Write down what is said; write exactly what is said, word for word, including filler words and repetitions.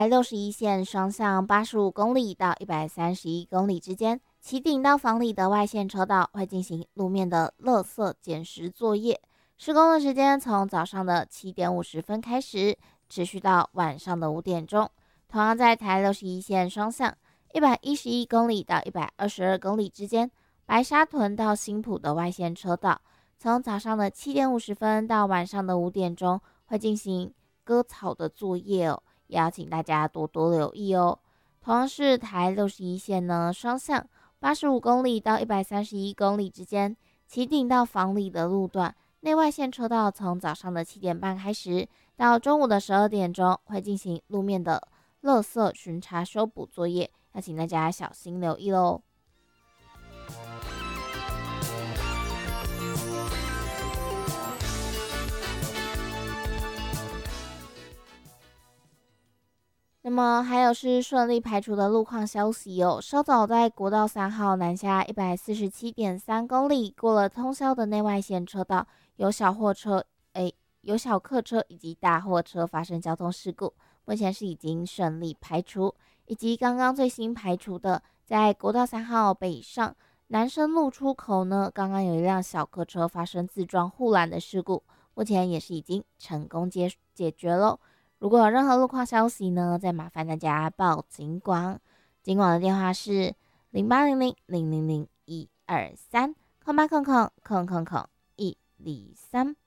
六十一线双向八十五公里到一百三十一公里之间，起顶到房里的外线车道会进行路面的垃圾捡拾作业。施工的时间从早上的七点五十分开始，持续到晚上的五点钟。同样在台六十一线双向一百一十一公里到一百二十二公里之间，白沙屯到新埔的外线车道，从早上的七点五十分到晚上的五点钟会进行割草的作业哦。也要请大家多多留意哦。同样是台六十一线呢，双向八十五公里到一百三十一公里之间，起顶到房里的路段，内外线车道从早上的七点半开始，到中午的十二点钟会进行路面的垃圾巡查修补作业，要请大家小心留意喽。那么还有是顺利排除的路况消息哦。稍早在国道三号南下一百四十七点三公里，过了通宵的内外线车道，有小货车、诶有小客车以及大货车发生交通事故，目前是已经顺利排除。以及刚刚最新排除的，在国道三号北上南生路出口呢，刚刚有一辆小客车发生自撞护栏的事故，目前也是已经成功解解决喽。如果有任何路况消息呢，再麻烦大家报警广。警广的电话是零八零零零零零一二三空八空空空空空一零三。